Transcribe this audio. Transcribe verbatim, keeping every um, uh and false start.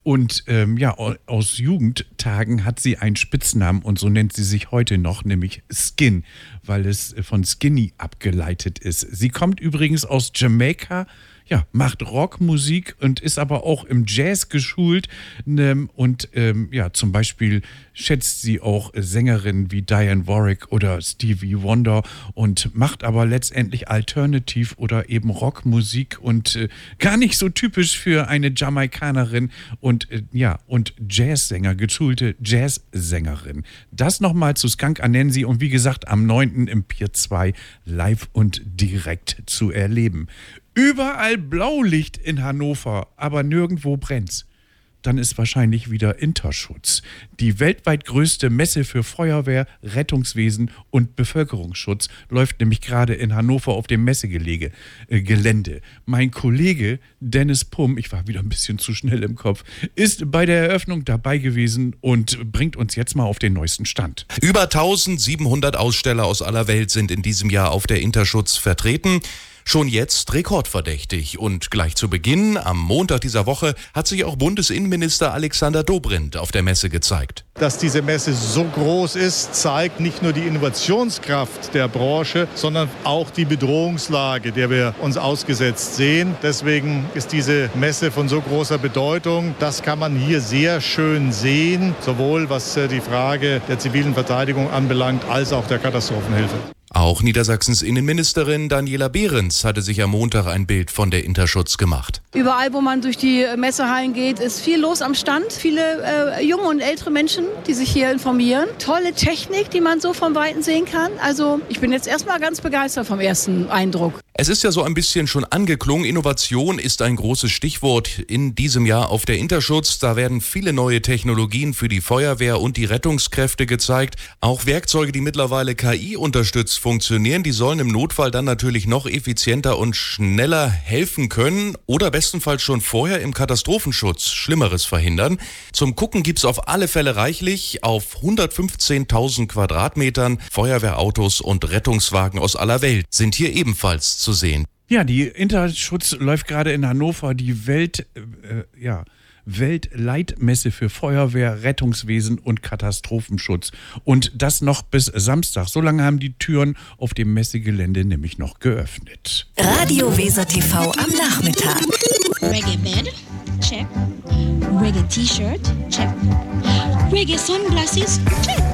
Und ähm, ja, aus Jugendtagen hat sie einen Spitznamen und so nennt sie sich heute noch, nämlich Skin, weil es von Skinny abgeleitet ist. Sie kommt übrigens aus Jamaika, ja, macht Rockmusik und ist aber auch im Jazz geschult. Ne, und ähm, ja, zum Beispiel schätzt sie auch Sängerinnen wie Diane Warwick oder Stevie Wonder und macht aber letztendlich Alternative oder eben Rockmusik und äh, gar nicht so typisch für eine Jamaikanerin und äh, ja, und Jazzsänger, geschulte Jazzsängerin. Das nochmal zu Skunk Anansi und wie gesagt am neunten im Pier zwei live und direkt zu erleben. Überall Blaulicht in Hannover, aber nirgendwo brennt's. Dann ist wahrscheinlich wieder Interschutz. Die weltweit größte Messe für Feuerwehr, Rettungswesen und Bevölkerungsschutz läuft nämlich gerade in Hannover auf dem Messegelände. Äh, Gelände. Mein Kollege Dennis Pumm, ich war wieder ein bisschen zu schnell im Kopf, ist bei der Eröffnung dabei gewesen und bringt uns jetzt mal auf den neuesten Stand. Über eintausendsiebenhundert Aussteller aus aller Welt sind in diesem Jahr auf der Interschutz vertreten. Schon jetzt rekordverdächtig und gleich zu Beginn, am Montag dieser Woche, hat sich auch Bundesinnenminister Alexander Dobrindt auf der Messe gezeigt. Dass diese Messe so groß ist, zeigt nicht nur die Innovationskraft der Branche, sondern auch die Bedrohungslage, der wir uns ausgesetzt sehen. Deswegen ist diese Messe von so großer Bedeutung. Das kann man hier sehr schön sehen, sowohl was die Frage der zivilen Verteidigung anbelangt, als auch der Katastrophenhilfe. Auch Niedersachsens Innenministerin Daniela Behrens hatte sich am Montag ein Bild von der Interschutz gemacht. Überall, wo man durch die Messehallen geht, ist viel los am Stand. Viele äh, junge und ältere Menschen, die sich hier informieren. Tolle Technik, die man so von Weitem sehen kann. Also ich bin jetzt erstmal ganz begeistert vom ersten Eindruck. Es ist ja so ein bisschen schon angeklungen. Innovation ist ein großes Stichwort in diesem Jahr auf der Interschutz. Da werden viele neue Technologien für die Feuerwehr und die Rettungskräfte gezeigt. Auch Werkzeuge, die mittlerweile K I unterstützt funktionieren, die sollen im Notfall dann natürlich noch effizienter und schneller helfen können oder bestenfalls schon vorher im Katastrophenschutz Schlimmeres verhindern. Zum Gucken gibt's auf alle Fälle reichlich. Auf hundertfünfzehntausend Quadratmetern Feuerwehrautos und Rettungswagen aus aller Welt sind hier ebenfalls zu sehen. Ja, die Interschutz läuft gerade in Hannover, die Welt, äh, ja, Weltleitmesse für Feuerwehr, Rettungswesen und Katastrophenschutz. Und das noch bis Samstag. So lange haben die Türen auf dem Messegelände nämlich noch geöffnet. Radio Weser T V am Nachmittag. Reggae Bed, check. Reggae T-Shirt, check. Reggae Sunglasses, check.